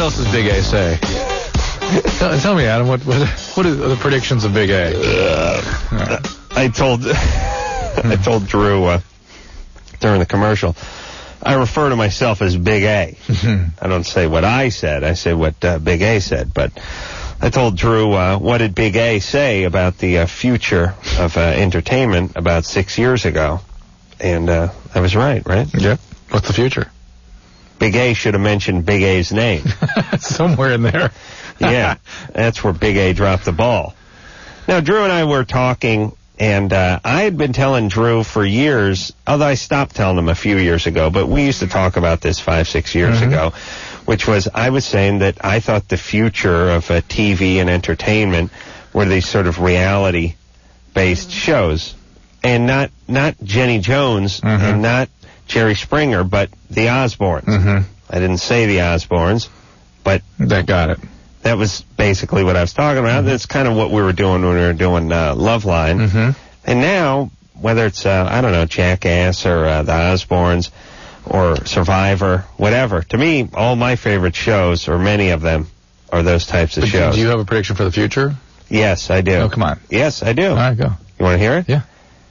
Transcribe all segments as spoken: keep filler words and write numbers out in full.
else does Big A say? tell, tell me, Adam, what, what what are the predictions of Big A? Uh, right. I told I told Drew uh, during the commercial, I refer to myself as Big A. I don't say what I said. I say what uh, Big A said. But I told Drew, uh, what did Big A say about the uh, future of uh, entertainment about six years ago? And uh, I was right, right? Yep. What's the future? Big A should have mentioned Big A's name. Somewhere in there. Yeah, that's where Big A dropped the ball. Now, Drew and I were talking, and uh, I had been telling Drew for years, although I stopped telling him a few years ago, but we used to talk about this five, six years mm-hmm. ago, which was I was saying that I thought the future of uh, T V and entertainment were these sort of reality-based shows, and not not Jenny Jones mm-hmm. and not Jerry Springer, but the Osbournes. Mm-hmm. I didn't say the Osbournes, but that got it. That was basically what I was talking about. Mm-hmm. That's kind of what we were doing when we were doing uh, Loveline. Mm-hmm. And now, whether it's, uh, I don't know, Jackass or uh, the Osbournes or Survivor, whatever, to me, all my favorite shows, or many of them, are those types of but shows. Do you have a prediction for the future? Yes, I do. Oh, come on. Yes, I do. All right, go. You want to hear it? Yeah.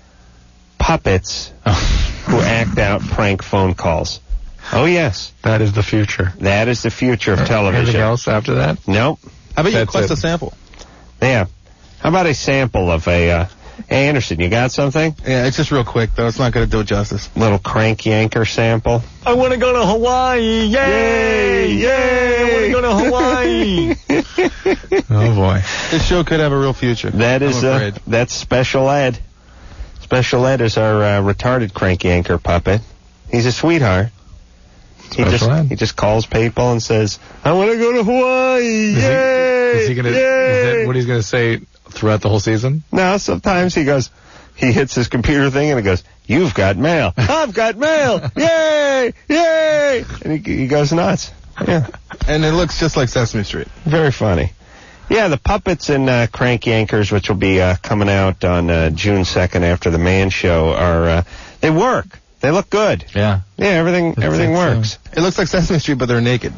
Puppets oh. who act out prank phone calls. Oh, yes. That is the future. That is the future of uh, television. Anything else after that? Nope. How about you request it. a sample? Yeah. How about a sample of a, uh, hey, Anderson, you got something? Yeah, it's just real quick, though. It's not going to do it justice. Little crank yanker sample. I want to go to Hawaii. Yay! Yay! I want to go to Hawaii. Oh, boy. This show could have a real future. That is, uh, that's Special Ed. Special Ed is our uh, retarded crank yanker puppet. He's a sweetheart. He just, he just calls people and says, I want to go to Hawaii. Is Yay! He, is he gonna, Yay! Is that what he's going to say throughout the whole season? No, sometimes he goes, he hits his computer thing and it goes, you've got mail. I've got mail. Yay! Yay! And he, he goes nuts. Yeah. And it looks just like Sesame Street. Very funny. Yeah, the puppets and uh, crank yankers, which will be uh, coming out on uh, June second after the Man Show, are, uh, they work. They look good. Yeah. Yeah, everything That's everything works. It looks like Sesame Street, but they're naked.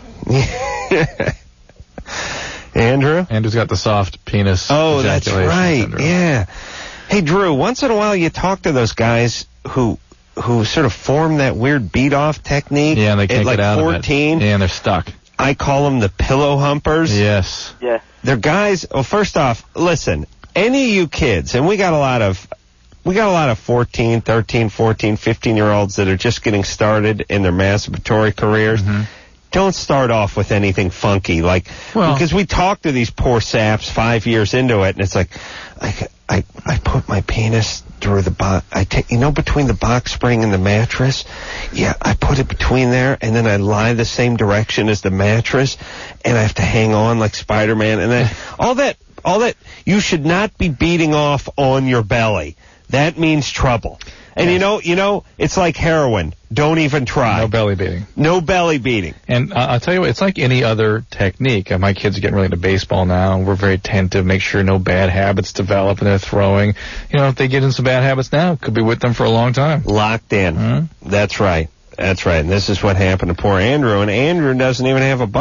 Andrew? Andrew's got the soft penis. Oh, that's right. syndrome. Yeah. Hey, Drew, once in a while you talk to those guys who who sort of form that weird beat-off technique. Yeah, and they can't at like get out fourteen. of it. Yeah, and they're stuck. I call them the pillow humpers. Yes. Yeah. They're guys, well, first off, listen, any of you kids, and we got a lot of... We got a lot of fourteen, thirteen, fourteen, fifteen-year-olds that are just getting started in their masturbatory careers. Mm-hmm. Don't start off with anything funky, like, well, because we talk to these poor saps five years into it, and it's like, I, I, I put my penis through the box, I take, you know, between the box spring and the mattress, yeah, I put it between there, and then I lie the same direction as the mattress, and I have to hang on like Spider-Man, and then all that, all that, you should not be beating off on your belly. That means trouble. And, yes. you know, you know, it's like heroin. Don't even try. No belly beating. No belly beating. And uh, I'll tell you what, it's like any other technique. Uh, my kids are getting really into baseball now, and we're very attentive, make sure no bad habits develop in their throwing. You know, if they get into some bad habits now, could be with them for a long time. Locked in. Mm-hmm. That's right. That's right. And this is what happened to poor Andrew, and Andrew doesn't even have a